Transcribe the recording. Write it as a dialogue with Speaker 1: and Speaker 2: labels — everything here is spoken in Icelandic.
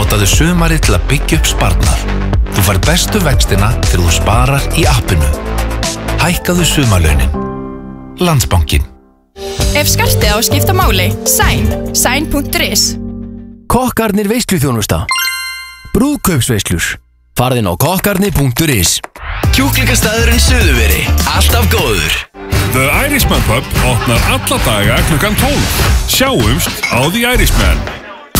Speaker 1: Notaðu sumarið til að byggja upp sparnað. Þú fær bestu vextina þegar þú sparar í appinu. Hækkaðu sumarlaunin. Landsbankinn.
Speaker 2: Ef skartið á að skipta máli, Sæn.is.
Speaker 3: Kokkarnir veisluþjónusta. Brúðkaupsveislur. Farðu inn á kokkarnir.is.
Speaker 4: Kjúklingastæðurinn Suðurveri. Alltaf góður.
Speaker 5: The Irishman Pub opnar alla daga klukkan 12. Sjáumst á The Irishman.